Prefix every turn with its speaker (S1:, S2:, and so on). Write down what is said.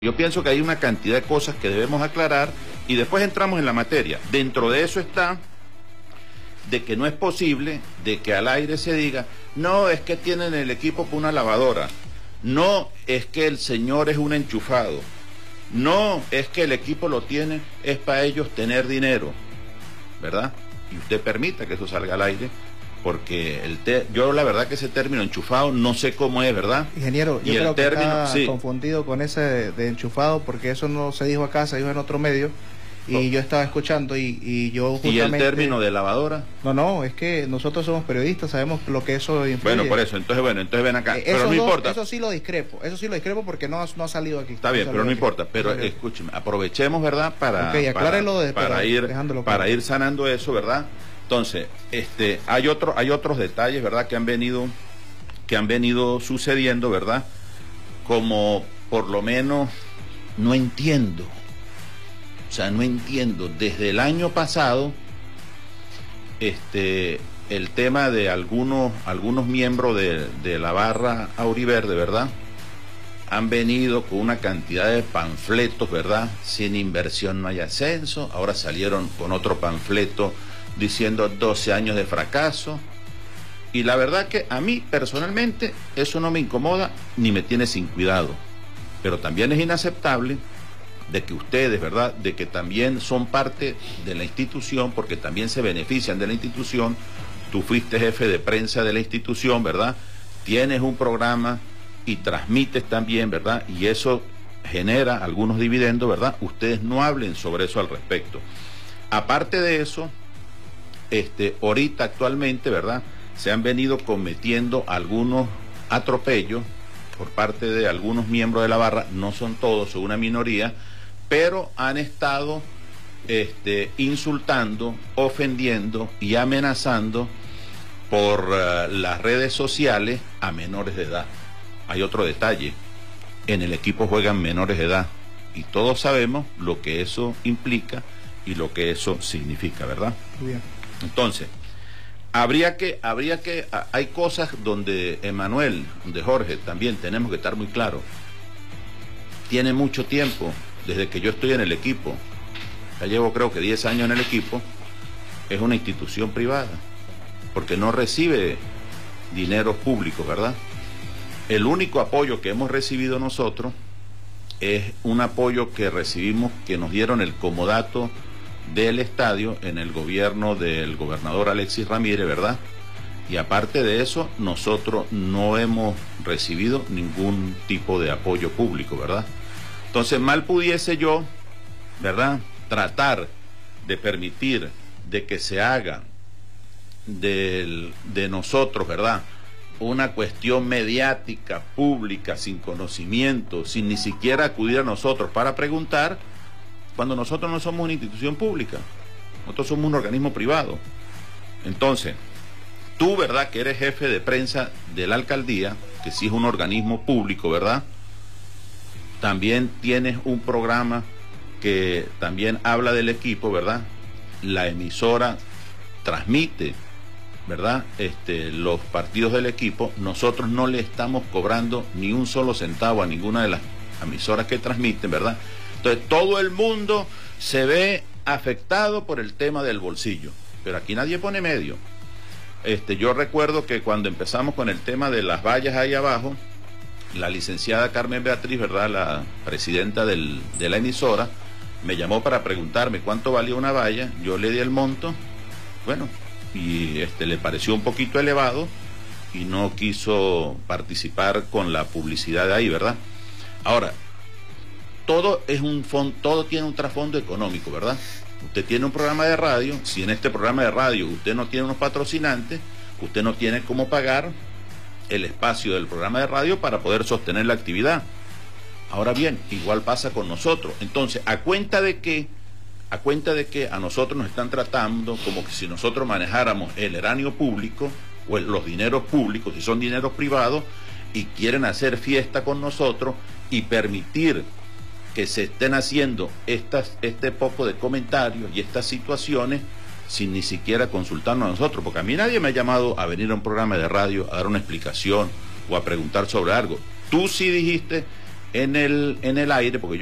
S1: Yo pienso que hay una cantidad de cosas que debemos aclarar y después entramos en la materia. Dentro de eso está de que no es posible de que al aire se diga, no, es que tienen el equipo para una lavadora, no, es que el señor es un enchufado, no, es que el equipo lo tiene, es para ellos tener dinero, ¿verdad? Y usted permita que eso salga al aire, porque yo la verdad que ese término enchufado no sé cómo es, ¿verdad?
S2: Ingeniero, yo creo que está confundido con ese de enchufado, porque eso no se dijo acá, se dijo en otro medio, y yo estaba escuchando y yo justamente...
S1: ¿Y el término de lavadora?
S2: No, es que nosotros somos periodistas, sabemos lo que eso influye.
S1: Bueno, por eso, entonces ven acá, pero no importa.
S2: Eso sí lo discrepo porque no ha salido aquí.
S1: Está bien, pero no importa, pero escúcheme, aprovechemos, ¿verdad? Para ir sanando eso, ¿verdad? Entonces, hay otros detalles, ¿verdad? Que han venido sucediendo, ¿verdad? Como por lo menos no entiendo. O sea, no entiendo. Desde el año pasado, el tema de algunos miembros de la barra auriverde, ¿verdad? Han venido con una cantidad de panfletos, ¿verdad? Sin inversión no hay ascenso. Ahora salieron con otro panfleto diciendo 12 años de fracaso, y la verdad que a mí personalmente eso no me incomoda ni me tiene sin cuidado, pero también es inaceptable de que ustedes, ¿verdad?, de que también son parte de la institución, porque también se benefician de la institución. Tú fuiste jefe de prensa de la institución, ¿verdad?, tienes un programa y transmites también, ¿verdad?, y eso genera algunos dividendos, ¿verdad? Ustedes no hablen sobre eso al respecto. Aparte de eso, ahorita actualmente, ¿verdad?, se han venido cometiendo algunos atropellos por parte de algunos miembros de la barra, no son todos, son una minoría, pero han estado insultando, ofendiendo y amenazando por las redes sociales a menores de edad. Hay otro detalle, en el equipo juegan menores de edad y todos sabemos lo que eso implica y lo que eso significa, ¿verdad?
S2: Muy bien.
S1: Entonces, hay cosas donde Emanuel, de Jorge, también tenemos que estar muy claros. Tiene mucho tiempo, desde que yo estoy en el equipo, ya llevo creo que 10 años en el equipo, es una institución privada, porque no recibe dinero público, ¿verdad? El único apoyo que hemos recibido nosotros es un apoyo que recibimos, que nos dieron el comodato del estadio en el gobierno del gobernador Alexis Ramírez, ¿verdad? Y aparte de eso, nosotros no hemos recibido ningún tipo de apoyo público, ¿verdad? Entonces, mal pudiese yo, ¿verdad?, tratar de permitir de que se haga de nosotros, ¿verdad?, una cuestión mediática, pública, sin conocimiento, sin ni siquiera acudir a nosotros para preguntar, cuando nosotros no somos una institución pública, nosotros somos un organismo privado. Entonces, tú, ¿verdad?, que eres jefe de prensa de la alcaldía, que sí es un organismo público, ¿verdad?, también tienes un programa que también habla del equipo, ¿verdad? La emisora transmite, ¿verdad?, los partidos del equipo. Nosotros no le estamos cobrando ni un solo centavo a ninguna de las emisoras que transmiten, ¿verdad? Entonces todo el mundo se ve afectado por el tema del bolsillo, pero aquí nadie pone medio. Yo recuerdo que cuando empezamos con el tema de las vallas ahí abajo, la licenciada Carmen Beatriz, ¿verdad?, la presidenta de la emisora, me llamó para preguntarme cuánto valía una valla. Yo le di el monto, bueno, y le pareció un poquito elevado y no quiso participar con la publicidad de ahí, ¿verdad? Ahora, todo tiene un trasfondo económico, ¿verdad? Usted tiene un programa de radio, si en este programa de radio usted no tiene unos patrocinantes, usted no tiene cómo pagar el espacio del programa de radio para poder sostener la actividad. Ahora bien, igual pasa con nosotros. Entonces, a cuenta de que a nosotros nos están tratando como que si nosotros manejáramos el eranio público o los dineros públicos, si son dineros privados, y quieren hacer fiesta con nosotros y permitir que se estén haciendo este poco de comentarios y estas situaciones sin ni siquiera consultarnos a nosotros, porque a mí nadie me ha llamado a venir a un programa de radio a dar una explicación o a preguntar sobre algo. Tú sí dijiste en el aire, porque